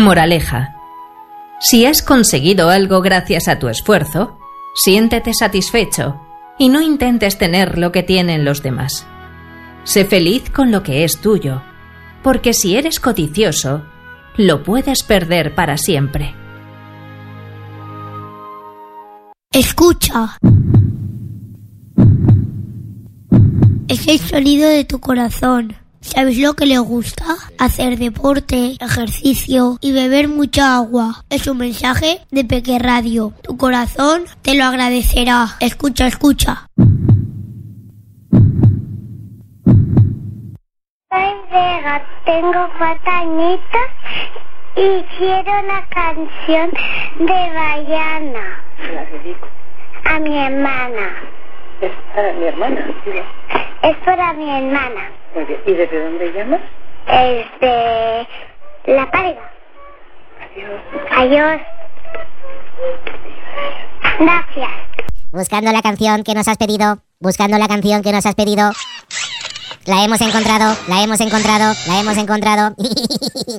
Moraleja: si has conseguido algo gracias a tu esfuerzo, siéntete satisfecho y no intentes tener lo que tienen los demás. Sé feliz con lo que es tuyo, porque si eres codicioso, lo puedes perder para siempre. Escucha. Es el sonido de tu corazón. ¿Sabes lo que le gusta? Hacer deporte, ejercicio y beber mucha agua. Es un mensaje de Peque Radio. Tu corazón te lo agradecerá. Escucha, escucha. Soy Vega, tengo 4 añitos y quiero una canción de Bayana. La dedico. A mi hermana. ¿Es para mi hermana? Sí. Es para mi hermana. Muy bien. ¿Y desde dónde llamas? Es de La Pálida. Adiós. Adiós. Gracias. Buscando la canción que nos has pedido. Buscando la canción que nos has pedido. La hemos encontrado. La hemos encontrado. La hemos encontrado.